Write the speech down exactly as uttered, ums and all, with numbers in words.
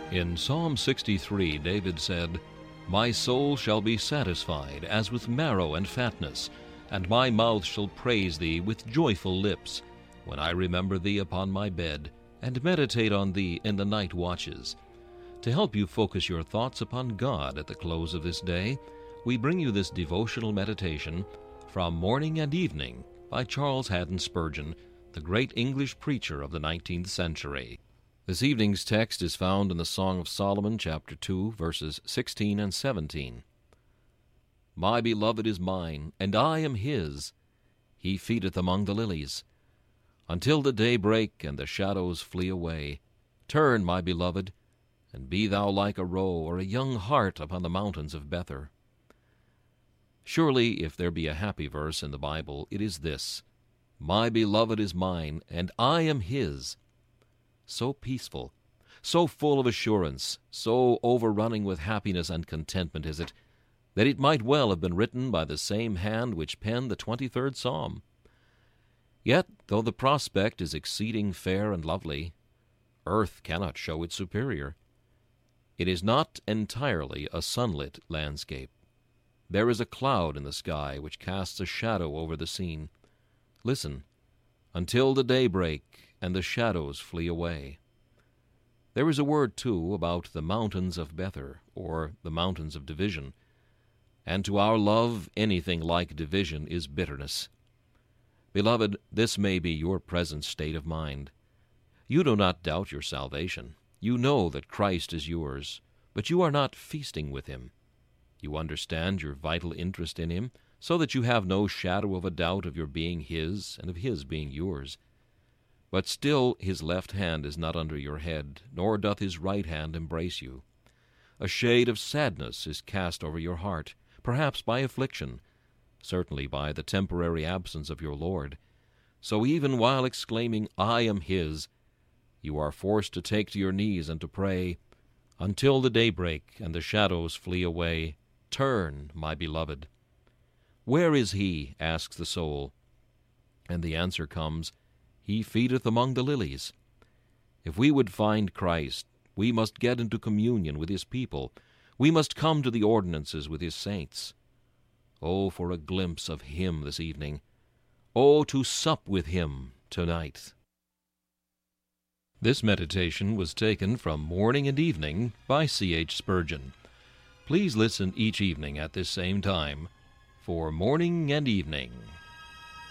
In Psalm sixty-three, David said, "My soul shall be satisfied as with marrow and fatness, and my mouth shall praise thee with joyful lips, when I remember thee upon my bed, and meditate on thee in the night watches." To help you focus your thoughts upon God at the close of this day, we bring you this devotional meditation from Morning and Evening by Charles Haddon Spurgeon, the great English preacher of the nineteenth century. This evening's text is found in the Song of Solomon, chapter two, verses sixteen and seventeen. My beloved is mine, and I am his. He feedeth among the lilies. Until the day break and the shadows flee away, turn, my beloved, and be thou like a roe or a young hart upon the mountains of Bether. Surely, if there be a happy verse in the Bible, it is this: My beloved is mine, and I am his. So peaceful, so full of assurance, so overrunning with happiness and contentment is it, that it might well have been written by the same hand which penned the twenty-third Psalm. Yet, though the prospect is exceeding fair and lovely, earth cannot show its superior. It is not entirely a sunlit landscape. There is a cloud in the sky which casts a shadow over the scene. Listen, until the day break and the shadows flee away. There is a word, too, about the mountains of Bether, or the mountains of division, and to our love anything like division is bitterness. Beloved, this may be your present state of mind. You do not doubt your salvation. You know that Christ is yours, but you are not feasting with him. You understand your vital interest in him, so that you have no shadow of a doubt of your being his and of his being yours. But still his left hand is not under your head, nor doth his right hand embrace you. A shade of sadness is cast over your heart, perhaps by affliction, certainly by the temporary absence of your Lord. So even while exclaiming, I am his, you are forced to take to your knees and to pray, until the daybreak and the shadows flee away, turn, my beloved. Where is he? Asks the soul. And the answer comes, He feedeth among the lilies. If we would find Christ, we must get into communion with his people. We must come to the ordinances with his saints. Oh, for a glimpse of him this evening. Oh, to sup with him tonight. This meditation was taken from Morning and Evening by C H Spurgeon. Please listen each evening at this same time for Morning and Evening.